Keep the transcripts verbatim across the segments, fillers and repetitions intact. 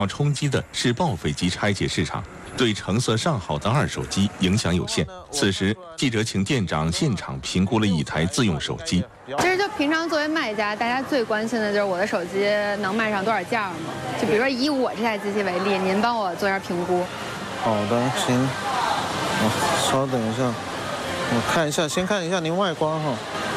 要冲击的是报废机拆解市场，对成色上好的二手机影响有限。此时，记者请店长现场评估了一台自用手机。 其实就平常作为卖家，大家最关心的就是我的手机能卖上多少价嘛。就比如说以我这台机器为例，您帮我做一下评估。 好的，行。哦，稍等一下，我看一下，先看一下您外观哈。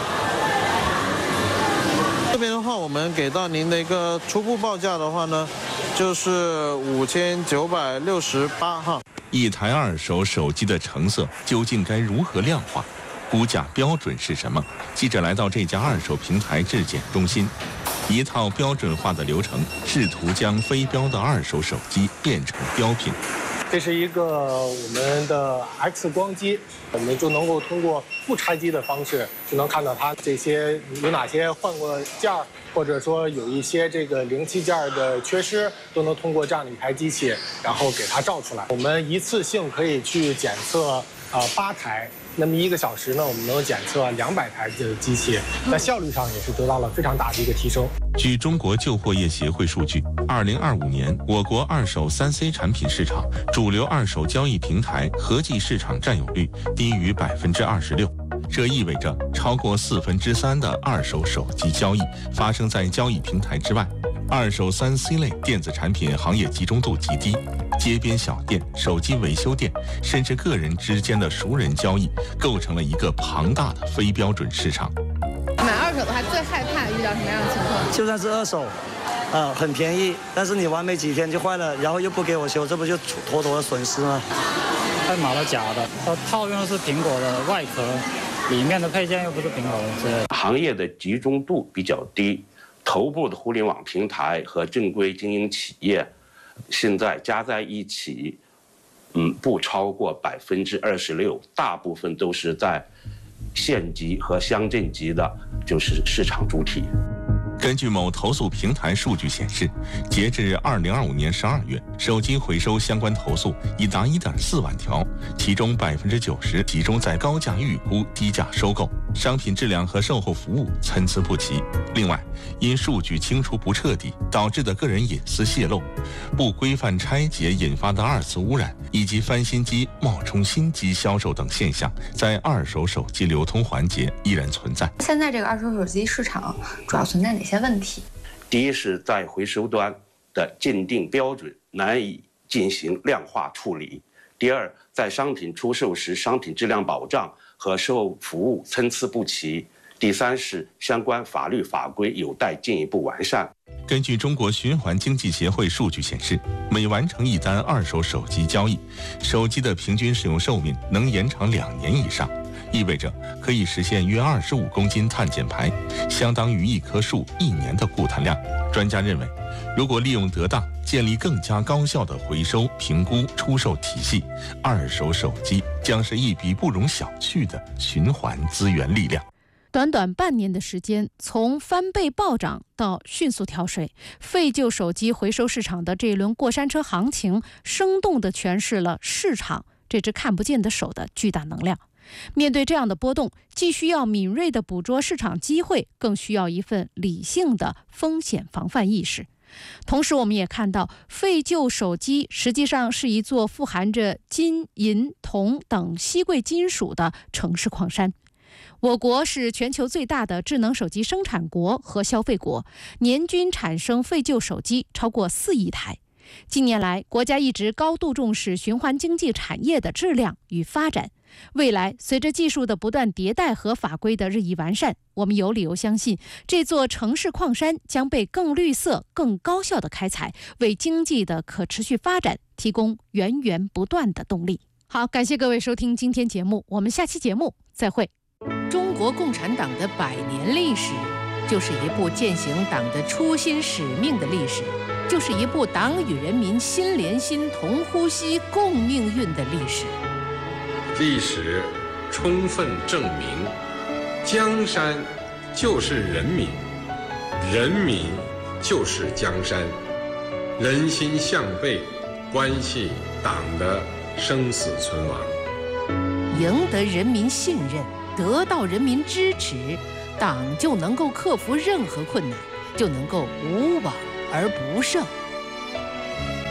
这边的话，我们给到您的一个初步报价的话呢，就是五千九百六十八哈。 一台二手手机的成色究竟该如何量化？估价标准是什么？记者来到这家二手平台质检中心，一套标准化的流程，试图将非标的二手手机变成标品。 这是一个我们的 X 光机，我们就能够通过不拆机的方式，就能看到它这些有哪些换过件儿，或者说有一些这个零器件的缺失，都能通过这样的一台机器，然后给它照出来。我们一次性可以去检测啊八台。那么一个小时呢，我们能检测两百台的机器，在效率上也是得到了非常大的一个提升。 据中国旧货业协会数据，二零二五年我国二手三 C 产品市场主流二手交易平台合计市场占有率低于百分之二十六，这意味着超过四分之三的二手手机交易发生在交易平台之外。二手三 C 类电子产品行业集中度极低，街边小店、手机维修店，甚至个人之间的熟人交易，构成了一个庞大的非标准市场。 买二手的话，最害怕遇到什么样的情况？ 就算是二手，啊、呃，很便宜，但是你玩没几天就坏了，然后又不给我修，这不就妥妥的损失吗？ 他买了假的，他套用的是苹果的外壳，里面的配件又不是苹果的之类的。 行业的集中度比较低。头部的互联网平台和正规经营企业，现在加在一起，嗯，不超过百分之二十六，大部分都是在县级和乡镇级的，就是市场主体。 根据某投诉平台数据显示，截至二零二五年十二月，手机回收相关投诉已达一点四万条，其中百分之九十集中在高价预估、低价收购，商品质量和售后服务参差不齐。另外，因数据清除不彻底导致的个人隐私泄露、不规范拆解引发的二次污染，以及翻新机冒充新机销售等现象，在二手手机流通环节依然存在。 现在这个二手手机市场主要存在哪些问题？ 第一是在回收端的鉴定标准难以进行量化处理；第二，在商品出售时商品质量保障和售后服务参差不齐；第三是相关法律法规有待进一步完善。 根据中国循环经济协会数据显示，每完成一单二手手机交易，手机的平均使用寿命能延长两年以上，意味着可以实现约二十五公斤碳减排，相当于一棵树一年的固碳量。专家认为，如果利用得当，建立更加高效的回收、评估、出售体系，二手手机将是一笔不容小觑的循环资源力量。 短短半年的时间，从翻倍暴涨到迅速跳水，废旧手机回收市场的这一轮过山车行情，生动地诠释了市场这只看不见的手的巨大能量。面对这样的波动，既需要敏锐地捕捉市场机会，更需要一份理性的风险防范意识。同时，我们也看到，废旧手机实际上是一座富含着金、银、铜等稀贵金属的城市矿山。我国是全球最大的智能手机生产国和消费国，年均产生废旧手机超过四亿台。近年来，国家一直高度重视循环经济产业的质量与发展。未来，随着技术的不断迭代和法规的日益完善，我们有理由相信，这座城市矿山将被更绿色、更高效的开采，为经济的可持续发展提供源源不断的动力。好，感谢各位收听今天节目，我们下期节目再会。 中国共产党的百年历史，就是一部践行党的初心使命的历史，就是一部党与人民心连心、同呼吸、共命运的历史。 历史充分证明，江山就是人民，人民就是江山，人心向背，关系党的生死存亡。 赢得人民信任，得到人民支持，党就能够克服任何困难，就能够无往而不胜。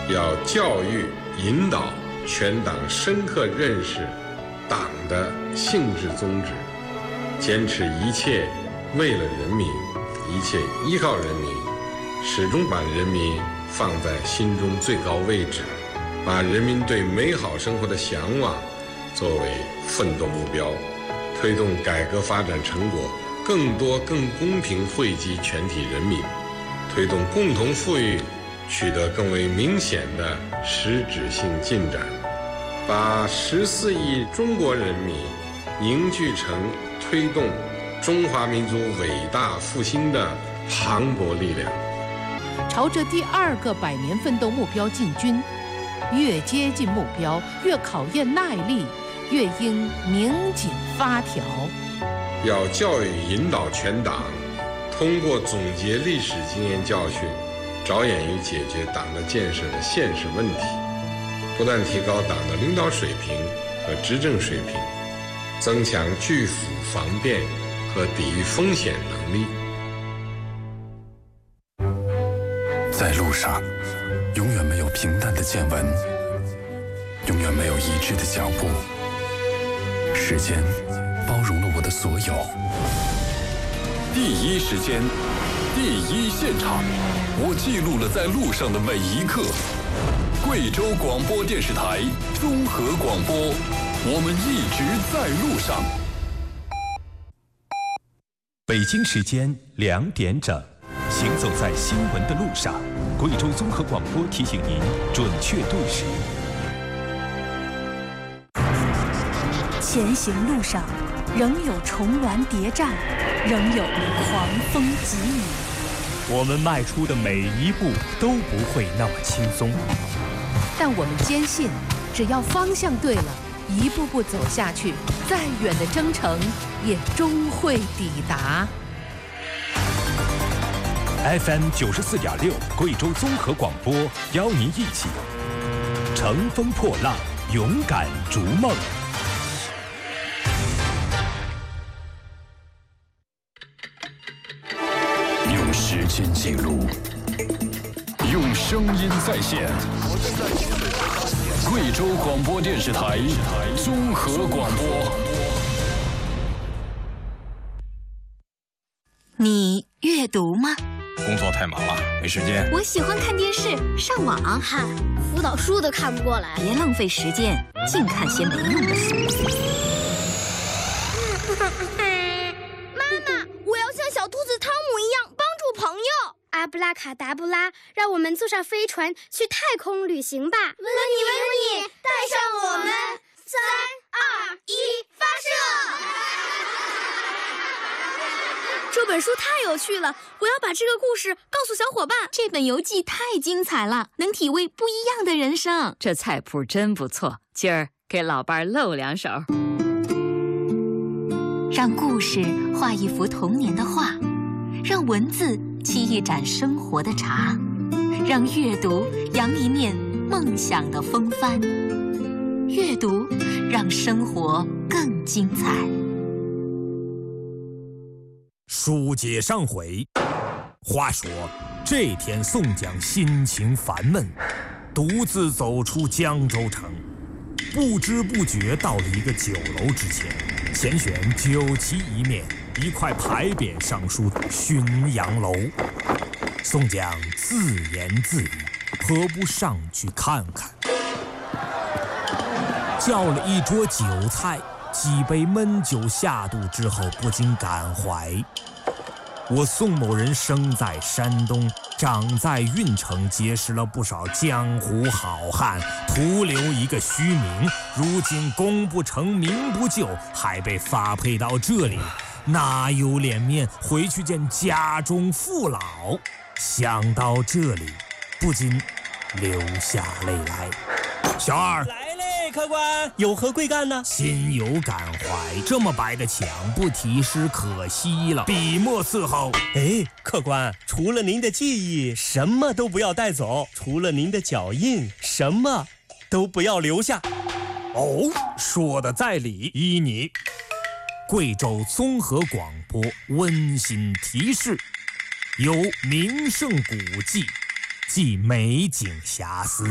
要教育引导全党深刻认识党的性质宗旨，坚持一切为了人民，一切依靠人民，始终把人民放在心中最高位置，把人民对美好生活的向往作为奋斗目标，推动改革发展成果更多更公平惠及全体人民，推动共同富裕取得更为明显的实质性进展，把十四亿中国人民凝聚成推动中华民族伟大复兴的磅礴力量。 朝着第二个百年奋斗目标进军，越接近目标，越考验耐力，越应拧紧发条。 要教育引导全党，通过总结历史经验教训，着眼于解决党的建设的现实问题，不断提高党的领导水平和执政水平，增强拒腐防变和抵御风险能力。 在路上，永远没有平淡的见闻，永远没有一致的脚步。时间包容了我的所有。第一时间，第一现场，我记录了在路上的每一刻。贵州广播电视台综合广播，我们一直在路上。 北京时间两点整，行走在新闻的路上，贵州综合广播提醒您准确对时。 前行路上，仍有重峦叠嶂，仍有狂风疾雨。 我们迈出的每一步都不会那么轻松， 但我们坚信，只要方向对了，一步步走下去，再远的征程也终会抵达。 F M 九十四点六，贵州综合广播，邀您一起乘风破浪，勇敢逐梦。 用时间记录，用声音再现。贵州广播电视台综合广播。 你阅读吗？ 工作太忙了，没时间。 我喜欢看电视、上网。 嗨，辅导书都看不过来。 别浪费时间，净看些没用的书。 妈妈，我要像小兔子汤姆一样帮助朋友。阿布拉卡达布拉，让我们坐上飞船去太空旅行吧！温妮，温妮，带上我们！三二一，发射！ 这本书太有趣了，我要把这个故事告诉小伙伴。这本游记太精彩了，能体味不一样的人生。 这菜谱真不错，今儿给老伴儿露两手。 让故事画一幅童年的画，让文字沏一盏生活的茶，让阅读扬一面梦想的风帆。阅读让生活更精彩。 书接上回，话说这天宋江心情烦闷，独自走出江州城，不知不觉到了一个酒楼之前，前选酒旗一面，一块牌匾上书“浔阳楼”。宋江自言自语，何不上去看看？叫了一桌酒菜，几杯闷酒下肚之后，不禁感怀：我宋某人生在山东，长在运城，结识了不少江湖好汉，徒留一个虚名。如今功不成名不就，还被发配到这里，哪有脸面回去见家中父老？想到这里，不禁流下泪来。小二来嘞，客官，有何贵干呢？ 心有感怀，这么白的墙不题诗可惜了，笔墨伺候。 哎，客官，除了您的记忆，什么都不要带走；除了您的脚印，什么都不要留下。 哦，说的在理，依你。贵州综合广播温馨提示：有名胜古迹，即美景遐思。